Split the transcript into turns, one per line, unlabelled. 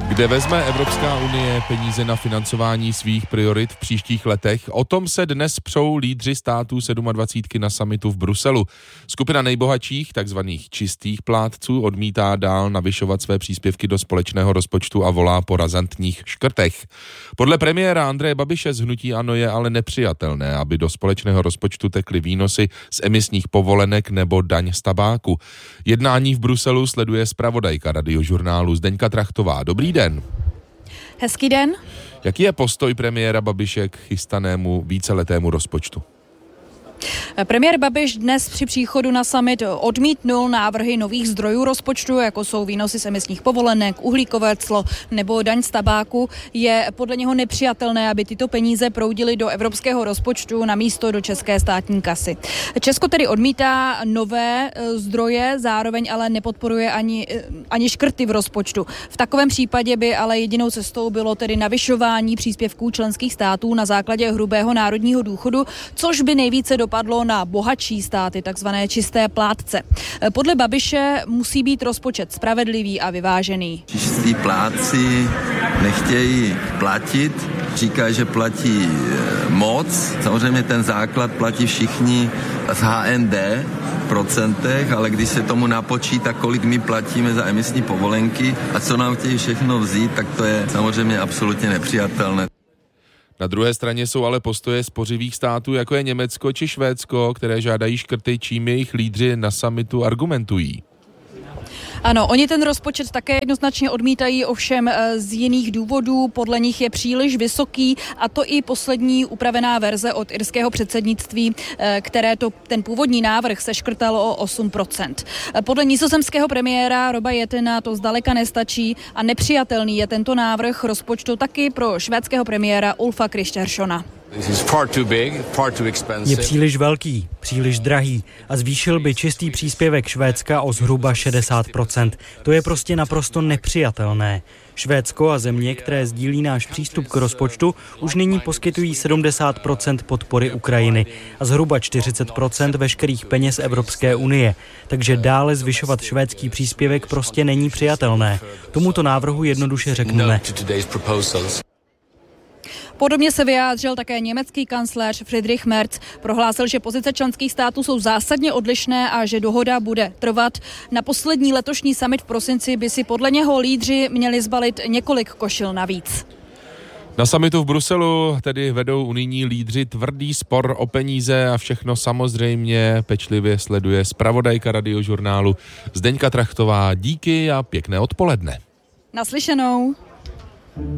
Kde vezme Evropská unie peníze na financování svých priorit v příštích letech? O tom se dnes přou lídři států 27 na summitu v Bruselu. Skupina nejbohatších, takzvaných čistých plátců, odmítá dál navyšovat své příspěvky do společného rozpočtu a volá po razantních škrtech. Podle premiéra Andreje Babiše z hnutí ANO je ale nepřijatelné, aby do společného rozpočtu tekly výnosy z emisních povolenek nebo daň z tabáku. Jednání v Bruselu sleduje zpravodajka Radiožurnálu Zdeňka Trachtová. Dobrý den.
Hezký den.
Jaký je postoj premiéra Babiše k chystanému víceletému rozpočtu?
Premiér Babiš dnes při příchodu na summit odmítnul návrhy nových zdrojů rozpočtu, jako jsou výnosy z emisních povolenek, uhlíkové clo nebo daň z tabáku. Je podle něho nepřijatelné, aby tyto peníze proudily do evropského rozpočtu namísto do české státní kasy. Česko tedy odmítá nové zdroje, zároveň ale nepodporuje ani škrty v rozpočtu. V takovém případě by ale jedinou cestou bylo tedy navyšování příspěvků členských států na základě hrubého národního důchodu, což by nejvíce dopadlo na bohatší státy, takzvané čisté plátce. Podle Babiše musí být rozpočet spravedlivý a vyvážený.
Čistí plátci nechtějí platit, říkají, že platí moc. Samozřejmě ten základ platí všichni z HND v procentech, ale když se tomu napočítá, kolik my platíme za emisní povolenky a co nám chtějí všechno vzít, tak to je samozřejmě absolutně nepřijatelné.
Na druhé straně jsou ale postoje spořivých států, jako je Německo či Švédsko, které žádají škrty, čím jejich lídři na summitu argumentují.
Ano, oni ten rozpočet také jednoznačně odmítají, ovšem z jiných důvodů. Podle nich je příliš vysoký, a to i poslední upravená verze od irského předsednictví, které ten původní návrh seškrtalo o 8%. Podle nizozemského premiéra Roba Jettena to zdaleka nestačí a nepřijatelný je tento návrh rozpočtu taky pro švédského premiéra Ulfa Kristerssona.
Je příliš velký, příliš drahý a zvýšil by čistý příspěvek Švédska o zhruba 60%. To je prostě naprosto nepřijatelné. Švédsko a země, které sdílí náš přístup k rozpočtu, už nyní poskytují 70% podpory Ukrajiny a zhruba 40% veškerých peněz Evropské unie. Takže dále zvyšovat švédský příspěvek prostě není přijatelné. Tomuto návrhu jednoduše řekneme.
Podobně se vyjádřil také německý kancléř Friedrich Merz. Prohlásil, že pozice členských států jsou zásadně odlišné a že dohoda bude trvat. Na poslední letošní summit v prosinci by si podle něho lídři měli zbalit několik košil navíc.
Na summitu v Bruselu tedy vedou unijní lídři tvrdý spor o peníze a všechno samozřejmě pečlivě sleduje zpravodajka Radiožurnálu Zdeňka Trachtová. Díky a pěkné odpoledne.
Naslyšenou.